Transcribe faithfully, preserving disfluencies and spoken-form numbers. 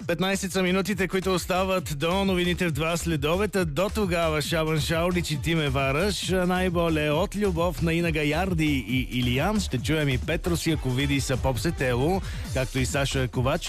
петнайсет са минутите, които остават до новините в два следобеда. До тогава Шабан Шаулич и Тиме Вараш. Най-боле от любов на Ина Гаярди и Илиян. Ще чуем и Петрос Яковидис, Попсетело, както и Саша Ковач.